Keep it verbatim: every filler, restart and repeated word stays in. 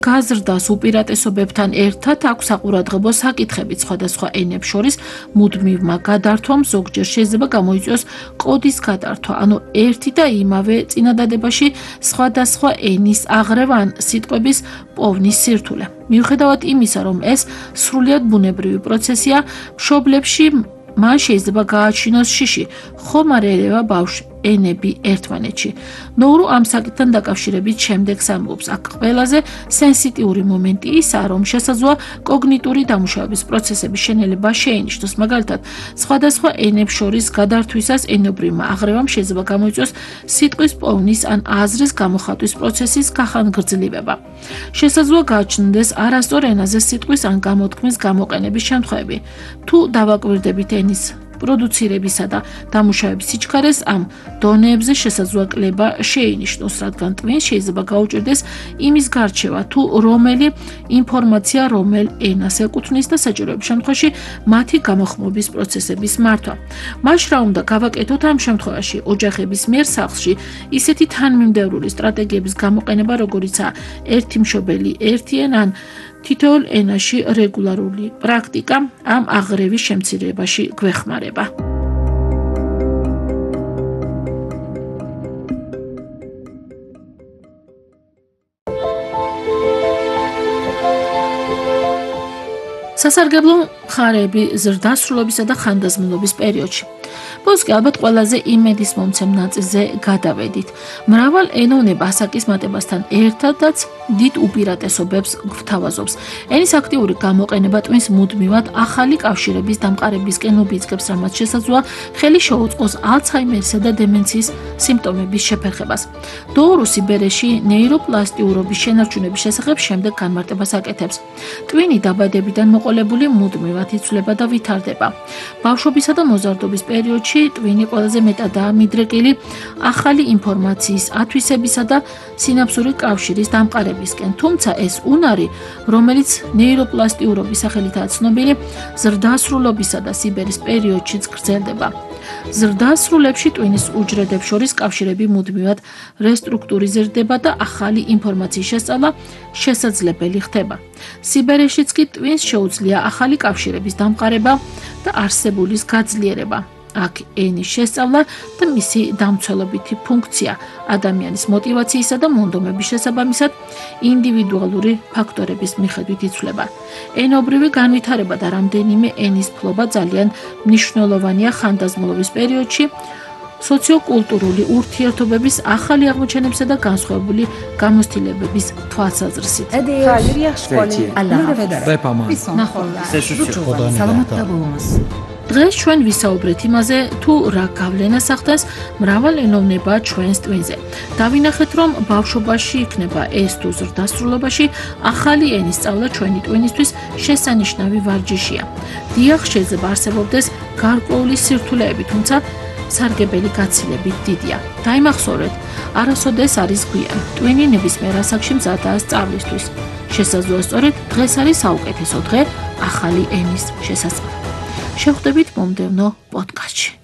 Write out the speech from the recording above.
გაზრდას უპირატესობებთან ერთად აქვს საყურადღებო საკითხებიც სხვადასხვა ენებს შორის მუდმივმა გადართვამ ზოგჯერ შეიძლება გამოიწვიოს კოდის გადართვა, ანუ ერთი და იმავე წინადადებაში სხვადასხვა ენის აღრევა ან სიტყვების პოვნის სირთულე. მიუხედავად იმისა, რომ ეს სრულიად ბუნებრივი პროცესია, მშობლებში მან შეიძლება გააჩინოს შიში, ხომ არ ერევა ბავშვს ენები ერთმანეთში. ნოურუ ამ საკითხთან დაკავშირებით შემდეგს ამბობს. აქ ყველაზე სენსიტიური მომენტი ისაა, რომ შესაძლოა კოგნიტური დამუშავების პროცესების შენელება შეინიშნოს. მაგალითად, სხვადასხვა ენებს შორის გადართვისას ენობრივმა აღრევამ შეიძლება გამოიწვიოს სიტყვის პოვნის ან აზრის გამოხატვის პროცესის გახანგრძლივება. შესაძლოა გააჩნდეს არასწორ ენაზე სიტყვის ან გამოთქმის გამოყენების შემთხვევები. თუ დავაკვირდებით ენის პროდუცირებისა და დამუშავების სიჩქარეს, ამ დონეებზე შესაძლოა კლება შეინიშნოს, რადგან ტვინს შეიძლება გაუჭირდეს იმის გარჩევა, თუ რომელი ინფორმაცია რომელ ენას ეკუთვნის და საჭიროების შემთხვევაში მათი გამოხმობის პროცესების მართვა. მაშ რა უნდა გავაკეთოთ ამ შემთხვევაში? ოჯახების მიერ სახლში ისეთი თანმიმდევრული სტრატეგიების გამოყენება, როგორიცაა ერთი მშობელი, ერთი ენა ან თითოეულ ენაში რეგულარული პრაქტიკა ამ აღრევის შემცირებაში გვეხმარება. სასარგებლო მხარეები ზრდასრულობისა და ხანდაზმულობის პერიოდში. ბოლოს კი ალბათ ყველაზე იმედის მომცემ ნაწილზე გადავედით. მრავალ ენოვნება ასაკის მატებასთან ერთადაც დიდ უპირატესობებს გვთავაზობს. ენის აქტიური გამოყენება ტვინს მუდმივად ახალი კავშირების დამყარებისკენ უბიძგებს, რამაც შესაძლოა ხელი შეუწყოს ალცჰაიმერისა და დემენციის სიმპტომების შეფერხებას. ნოურუ სიბერეში ნეიროპლასტიურობის შენარჩუნების შესახებ შემდეგ განმარტებას აკეთებს. ტვინი დაბადებიდან მოყოლებული მუდმივად იცვლება და ვითარდება. ბავშვობისა და მოზარდობის პერიოდში ტვინი ყველაზე მეტადაა მიდრეკილი ახალი ინფორმაციის ათვისებისა და სინაფსური კავშირის დამყარებისკენ. თუმცა ეს უნარი, რომელიც ნეიროპლასტიურობის სახელითაა ცნობილი, ზრდასრულობისა და სიბერის პერიოდშიც გრძელდება. ზრდასრულებში ტვინის უჯრედებს შორის კავშირები მუდმივად რესტრუქტურიზდება და ახალი ინფორმაციის შესწავლა შესაძლებელი ხდება. სიბერეშიც კი ტვინს შეუძლია ახალი კავშირების დამყარება და არსებულის გაძლიერება. აქ ენის შესწავლა და მისი დამცველობითი ფუნქცია ადამიანის მოტივაციისა და მონდომების შესაბამისად ინდივიდუალური ფაქტორების მიხედვით იცვლება. ენობრივი განვითარება და რამდენიმე ენის ფლობა ძალიან მნიშვნელოვანია ხანდაზმულობის პერიოდში, სოციოკულტურული ურთიერთობების ახალი აღმოჩენებისა და განსხვავებული გამოცდილებების თვალსაზრისით. დღეს ჩვენ ვისაუბრეთ იმაზე, თუ რა გავლენას ახდენს მრავალ ენოვნება ჩვენს ტვინზე. დავინახეთ, რომ ბავშვობაში იქნება ეს თუ ზრდასრულობაში ახალი ენის სწავლა ჩვენი ტვინისთვის შესანიშნავი ვარჯიშია. დიახ, შეიძლება არსებობდეს გარკვეული სირთულეები, თუმცა სარგებელი გაცილებით დიდია. დაიმახსოვრეთ, არასოდეს არის გვიან. ტვინი ნებისმიერ ასაკში მზადაა სწავლისთვის. შესაძლოა სწორედ დღეს არის საუკეთესო დღე ახალი ენის შესაძლებლად. შევხვდებით მომდევნო პოდკასტში.